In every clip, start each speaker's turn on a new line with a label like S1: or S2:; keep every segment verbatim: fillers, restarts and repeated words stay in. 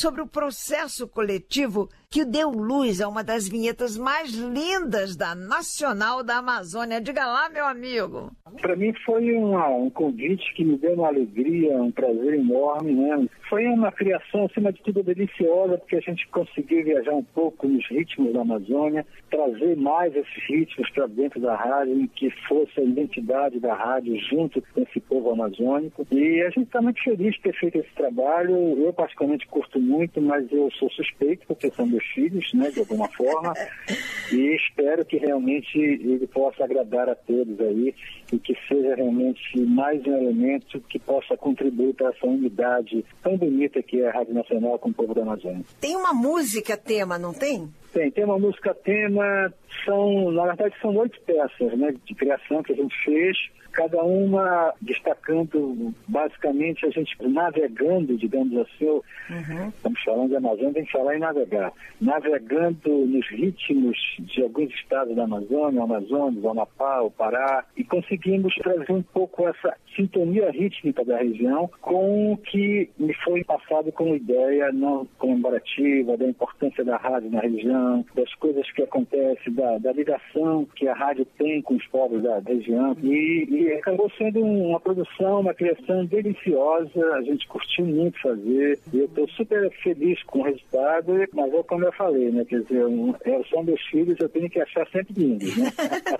S1: sobre o processo coletivo que deu luz a uma das vinhetas mais lindas da Nacional da Amazônia. Diga lá, meu amigo.
S2: Para mim foi uma, um convite que me deu uma alegria, um prazer enorme, né? Foi uma criação, acima de tudo, deliciosa, porque a gente conseguiu viajar um pouco nos ritmos da Amazônia, trazer mais esses ritmos para dentro da rádio, que fosse a identidade da rádio junto com esse povo amazônico. E a gente está muito feliz de ter feito esse trabalho. Eu, particularmente, curto muito, mas eu sou suspeito, porque são meus filhos, né, de alguma forma, e espero que realmente ele possa agradar a todos aí e que seja realmente mais um elemento que possa contribuir para essa unidade tão bonita que é a Rádio Nacional com o povo da Amazônia.
S1: Tem uma música tema, não tem?
S2: Tem, tem uma música tema, são, na verdade são oito peças, né, de criação que a gente fez, cada uma destacando, basicamente, a gente navegando, digamos assim, uhum. Estamos falando de Amazônia, tem que falar em navegar, navegando nos ritmos de alguns estados da Amazônia, o Amazonas, o Amapá, o Pará, e conseguimos trazer um pouco essa sintonia rítmica da região com o que me foi passado como ideia não comemorativa, da importância da rádio na região, das coisas que acontecem, da, da ligação que a rádio tem com os povos da região, e, e acabou sendo uma produção, uma criação deliciosa, a gente curtiu muito fazer, e eu estou super feliz com o resultado, mas é como eu falei, né, quer dizer, um, são meus filhos, eu tenho que achar sempre lindos, né?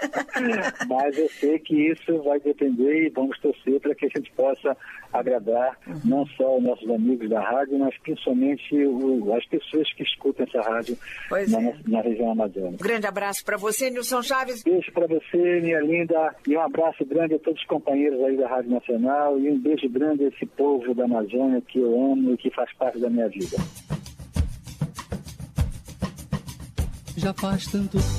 S2: Mas eu sei que isso vai depender e vamos torcer para que a gente possa agradar uhum. não só os nossos amigos da rádio, mas principalmente o, as pessoas que escutam essa rádio na, é. na região amazônica.
S1: Um grande abraço para você, Nilson Chaves.
S2: Beijo para você, minha linda, e um abraço grande a todos os companheiros aí da Rádio Nacional e um beijo grande a esse povo da Amazônia que eu amo e que faz parte da minha vida.
S3: Já faz tanto